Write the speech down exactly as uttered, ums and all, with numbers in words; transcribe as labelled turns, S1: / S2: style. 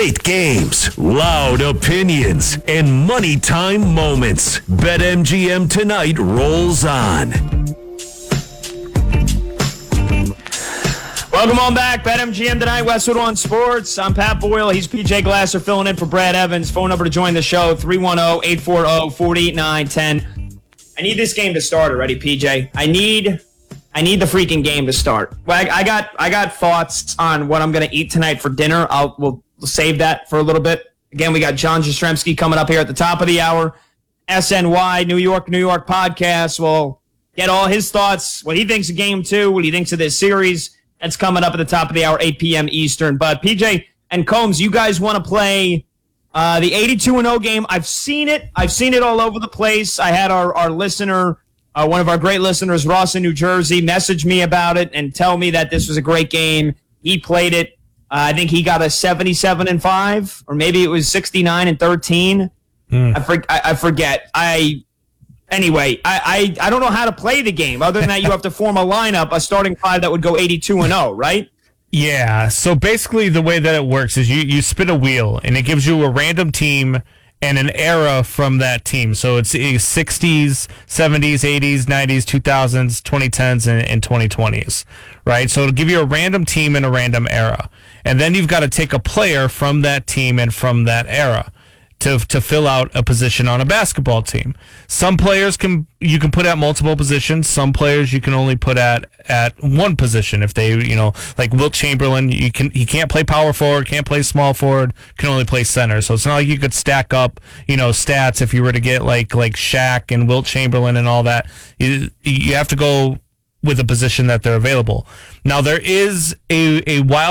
S1: Great games, loud opinions, and money time moments. BetMGM Tonight rolls on.
S2: Welcome on back. BetMGM Tonight, Westwood One Sports. I'm Pat Boyle. He's P J Glasser filling in for Brad Evans. Phone number to join the show, three one zero, eight four zero, four eight nine one zero. I need this game to start already, P J. I need I need the freaking game to start. Well, I, I got I got thoughts on what I'm going to eat tonight for dinner. I'll We'll save that for a little bit. Again, we got John Jastrzemski coming up here at the top of the hour. S N Y, New York, New York podcast. We'll get all his thoughts, what he thinks of game two, what he thinks of this series. That's coming up at the top of the hour, eight p.m. Eastern. But P J and Combs, you guys want to play uh, the eighty-two and oh game. I've seen it. I've seen it all over the place. I had our, our listener, uh, one of our great listeners, Ross in New Jersey, message me about it and tell me that this was a great game. He played it. Uh, I think he got a seventy-seven and five, or maybe it was sixty-nine and thirteen. Mm. I, for, I, I forget. I Anyway, I, I I don't know how to play the game. Other than that, you have to form a lineup, a starting five that would go eighty-two and oh, right?
S3: Yeah. So basically, the way that it works is you, you spin a wheel, and it gives you a random team and an era from that team. So it's sixties, seventies, eighties, nineties, two thousands, twenty tens, and, and twenty twenties, right? So it'll give you a random team and a random era. And then you've got to take a player from that team and from that era to to fill out a position on a basketball team. Some players can you can put at multiple positions. Some players you can only put at at one position. If they, you know, like Wilt Chamberlain, you can he can't play power forward, can't play small forward, can only play center. So it's not like you could stack up, you know, stats if you were to get like like Shaq and Wilt Chamberlain and all that. You you have to go with a position that they're available. Now there is a a wild